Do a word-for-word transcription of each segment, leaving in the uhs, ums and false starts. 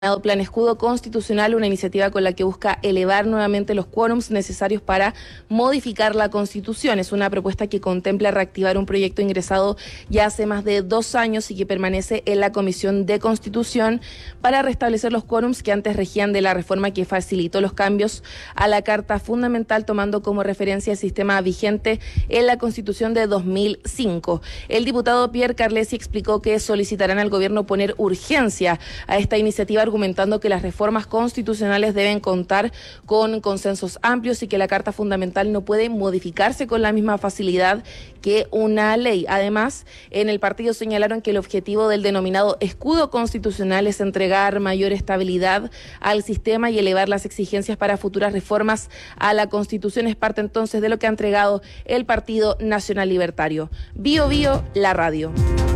Plan Escudo Constitucional, una iniciativa con la que busca elevar nuevamente los quórums necesarios para modificar la Constitución. Es una propuesta que contempla reactivar un proyecto ingresado ya hace más de dos años y que permanece en la Comisión de Constitución para restablecer los quórums que antes regían de la reforma que facilitó los cambios a la Carta Fundamental, tomando como referencia el sistema vigente en la Constitución de dos mil cinco. El diputado Pierre Carlesi explicó que solicitarán al gobierno poner urgencia a esta iniciativa, argumentando que las reformas constitucionales deben contar con consensos amplios y que la Carta Fundamental no puede modificarse con la misma facilidad que una ley. Además, en el partido señalaron que el objetivo del denominado escudo constitucional es entregar mayor estabilidad al sistema y elevar las exigencias para futuras reformas a la Constitución. Es parte entonces de lo que ha entregado el Partido Nacional Libertario. Bio Bio, la radio.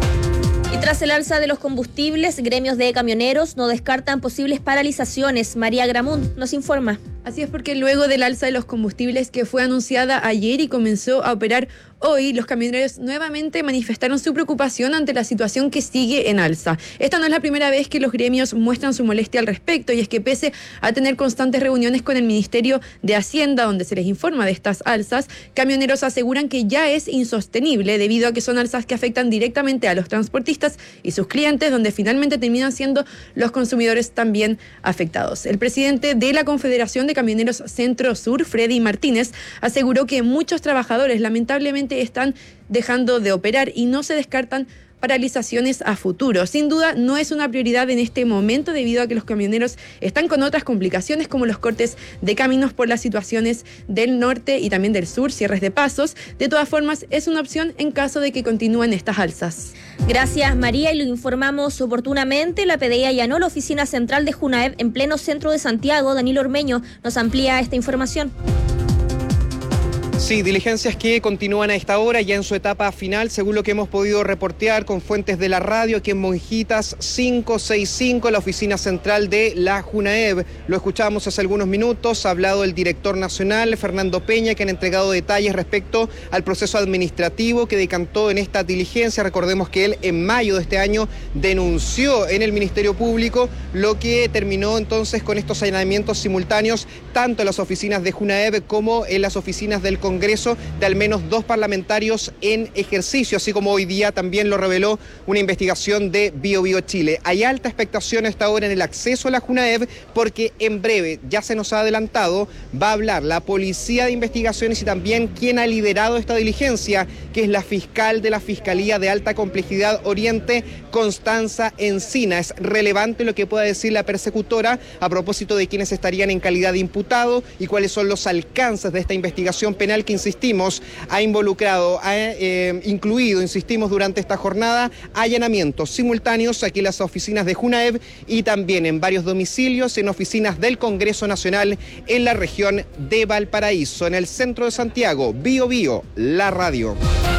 Y tras el alza de los combustibles, gremios de camioneros no descartan posibles paralizaciones. María Gramún nos informa. Así es, porque luego del alza de los combustibles que fue anunciada ayer y comenzó a operar hoy, los camioneros nuevamente manifestaron su preocupación ante la situación que sigue en alza. Esta no es la primera vez que los gremios muestran su molestia al respecto, y es que pese a tener constantes reuniones con el Ministerio de Hacienda donde se les informa de estas alzas, camioneros aseguran que ya es insostenible debido a que son alzas que afectan directamente a los transportistas y sus clientes, donde finalmente terminan siendo los consumidores también afectados. El presidente de la Confederación de Camioneros Centro Sur, Freddy Martínez, aseguró que muchos trabajadores lamentablemente están dejando de operar y no se descartan paralizaciones a futuro. Sin duda no es una prioridad en este momento debido a que los camioneros están con otras complicaciones como los cortes de caminos por las situaciones del norte y también del sur, cierres de pasos. De todas formas, es una opción en caso de que continúen estas alzas. Gracias, María, y lo informamos oportunamente. La P D I allanó la oficina central de Junaev en pleno centro de Santiago. Danilo Ormeño nos amplía esta información. Sí, diligencias que continúan a esta hora, ya en su etapa final, según lo que hemos podido reportear con fuentes de la radio, aquí en Monjitas quinientos sesenta y cinco, la oficina central de la Junaev. Lo escuchábamos hace algunos minutos, ha hablado el director nacional, Fernando Peña, que han entregado detalles respecto al proceso administrativo que decantó en esta diligencia. Recordemos que él en mayo de este año denunció en el Ministerio Público, lo que terminó entonces con estos allanamientos simultáneos, tanto en las oficinas de Junaev como en las oficinas del Congreso. Congreso de al menos dos parlamentarios en ejercicio, así como hoy día también lo reveló una investigación de Bio Bio Chile. Hay alta expectación a esta hora en el acceso a la Junaev, porque en breve, ya se nos ha adelantado, va a hablar la Policía de Investigaciones y también quien ha liderado esta diligencia, que es la fiscal de la Fiscalía de Alta Complejidad Oriente, Constanza Encina. Es relevante lo que pueda decir la persecutora a propósito de quienes estarían en calidad de imputado y cuáles son los alcances de esta investigación penal que, insistimos, ha involucrado, ha eh, incluido, insistimos, durante esta jornada, allanamientos simultáneos aquí en las oficinas de Junaev y también en varios domicilios, en oficinas del Congreso Nacional en la región de Valparaíso, en el centro de Santiago. Bio Bio, la radio.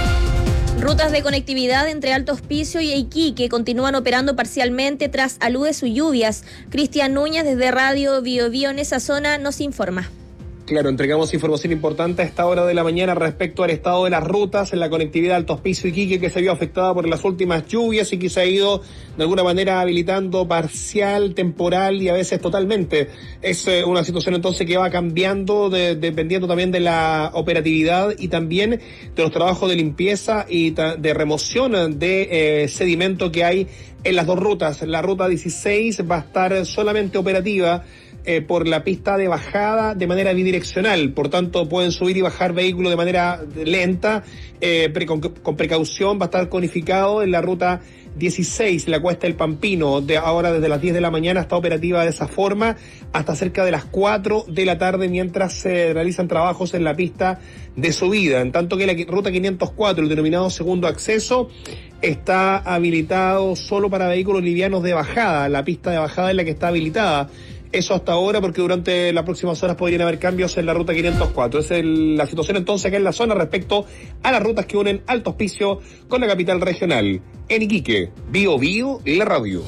Rutas de conectividad entre Alto Hospicio y Iquique continúan operando parcialmente tras aludes o lluvias. Cristian Núñez, desde Radio Bio Bio en esa zona, nos informa. Claro, entregamos información importante a esta hora de la mañana respecto al estado de las rutas en la conectividad Alto Hospicio y Iquique, que se vio afectada por las últimas lluvias y que se ha ido de alguna manera habilitando parcial, temporal y a veces totalmente. Es eh, una situación entonces que va cambiando de, dependiendo también de la operatividad y también de los trabajos de limpieza y ta- de remoción de eh, sedimento que hay en las dos rutas. La ruta dieciséis va a estar solamente operativa Eh, por la pista de bajada de manera bidireccional, por tanto pueden subir y bajar vehículos de manera lenta, eh, pre, con, con precaución. Va a estar conificado en la ruta dieciséis, la Cuesta del Pampino, de ahora desde las diez de la mañana está operativa de esa forma hasta cerca de las cuatro de la tarde, mientras se realizan trabajos en la pista de subida, en tanto que la ruta quinientos cuatro, el denominado segundo acceso, está habilitado solo para vehículos livianos de bajada. La pista de bajada es la que está habilitada. Eso hasta ahora, porque durante las próximas horas podrían haber cambios en la ruta quinientos cuatro. Esa es el, la situación entonces acá en la zona respecto a las rutas que unen Alto Hospicio con la capital regional. En Iquique, Bio Bio, la radio.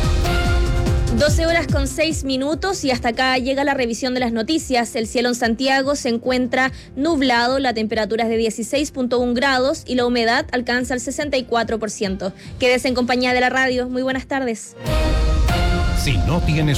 doce horas con seis minutos y hasta acá llega la revisión de las noticias. El cielo en Santiago se encuentra nublado, la temperatura es de dieciséis punto uno grados y la humedad alcanza el sesenta y cuatro por ciento. Quédese en compañía de la radio. Muy buenas tardes. Si no tienes